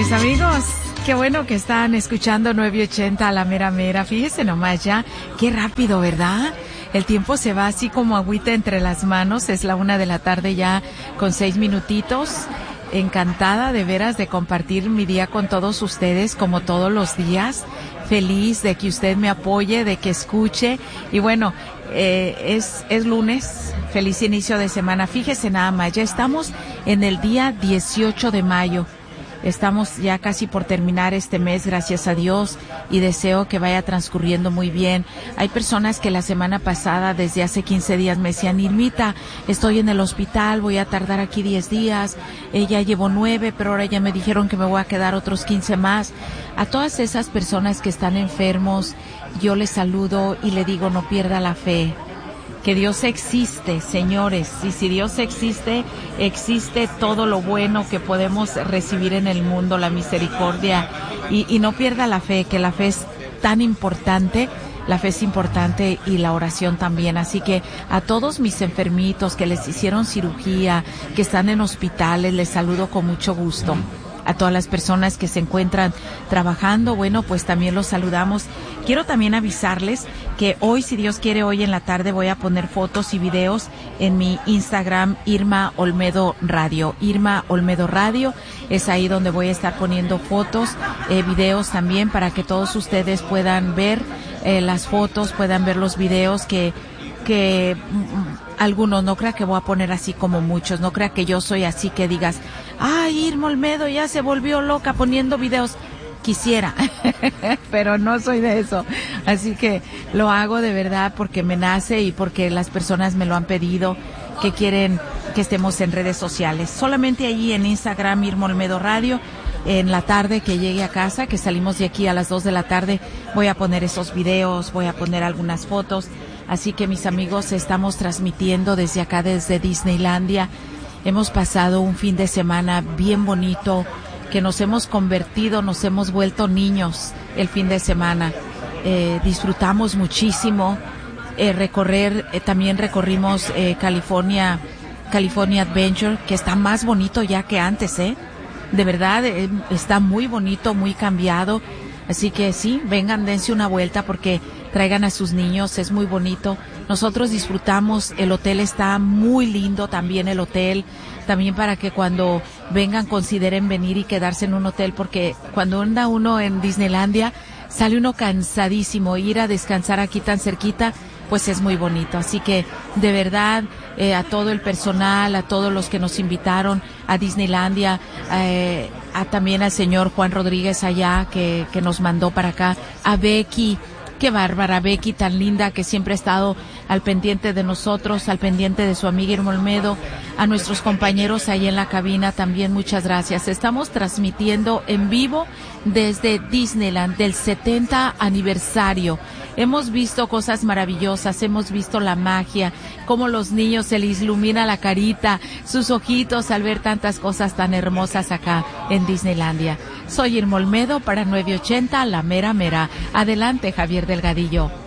Mis amigos, qué bueno que están escuchando 980 a la mera mera. Fíjese nomás ya, qué rápido, ¿verdad? El tiempo se va así como agüita entre las manos. Es la 1 de la tarde ya con 6 minutitos. Encantada de veras de compartir mi día con todos ustedes como todos los días. Feliz de que usted me apoye, de que escuche. Y bueno, es lunes. Feliz inicio de semana. Fíjese nada más, ya estamos en el día 18 de mayo. Estamos ya casi por terminar este mes, gracias a Dios, y deseo que vaya transcurriendo muy bien. Hay personas que la semana pasada, desde hace 15 días, me decían, Irmita, estoy en el hospital, voy a tardar aquí 10 días, ya llevo 9, pero ahora ya me dijeron que me voy a quedar otros 15 más. A todas esas personas que están enfermos, yo les saludo y le digo, no pierda la fe. Que Dios existe, señores, y si Dios existe, existe todo lo bueno que podemos recibir en el mundo, la misericordia, y no pierda la fe, que la fe es tan importante, la fe es importante y la oración también. Así que a todos mis enfermitos que les hicieron cirugía, que están en hospitales, les saludo con mucho gusto. A todas las personas que se encuentran trabajando, bueno, pues también los saludamos. Quiero también avisarles que hoy, si Dios quiere, hoy en la tarde voy a poner fotos y videos en mi Instagram, Irma Olmedo Radio. Irma Olmedo Radio es ahí donde voy a estar poniendo fotos, videos también para que todos ustedes puedan ver las fotos, puedan ver los videos que algunos, no crea que voy a poner así como muchos, no crea que yo soy así que digas, ay, Irma Olmedo ya se volvió loca poniendo videos. Quisiera, pero no soy de eso. Así que lo hago de verdad porque me nace y porque las personas me lo han pedido, que quieren que estemos en redes sociales. Solamente allí en Instagram, Irma Olmedo Radio. En la tarde que llegue a casa, que salimos de aquí a las 2 de la tarde, voy a poner esos videos, voy a poner algunas fotos. Así que mis amigos, estamos transmitiendo desde acá, desde Disneylandia. Hemos pasado un fin de semana bien bonito, que nos hemos convertido, nos hemos vuelto niños el fin de semana. Disfrutamos muchísimo también recorrimos California Adventure, que está más bonito ya que antes, de verdad, está muy bonito, muy cambiado. Así que sí, vengan, dense una vuelta porque traigan a sus niños, es muy bonito. Nosotros disfrutamos, el hotel está muy lindo también, el hotel, también para que cuando vengan consideren venir y quedarse en un hotel, porque cuando anda uno en Disneylandia sale uno cansadísimo, ir a descansar aquí tan cerquita, pues es muy bonito. Así que de verdad, a todo el personal, a todos los que nos invitaron a Disneylandia, también al señor Juan Rodríguez allá que nos mandó para acá, a Becky, qué bárbara, Becky tan linda que siempre ha estado al pendiente de nosotros, al pendiente de su amiga Irma Olmedo, a nuestros compañeros ahí en la cabina también, muchas gracias. Estamos transmitiendo en vivo desde Disneyland del 70 aniversario. Hemos visto cosas maravillosas, hemos visto la magia, cómo los niños se les ilumina la carita, sus ojitos al ver tantas cosas tan hermosas acá en Disneylandia. Soy Irma Olmedo para 980, la mera mera. Adelante, Javier Delgadillo.